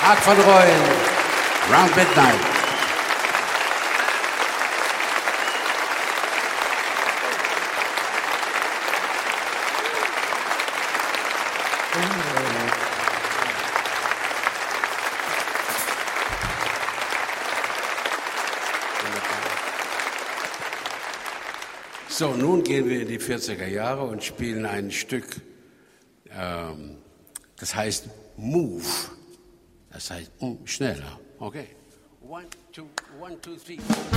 Mark van Rooyen, Round Midnight. So, nun gehen wir in die 40er Jahre und spielen ein Stück, das heißt Move. Das heißt schneller. Okay. 1, 2, 1, 2, 3.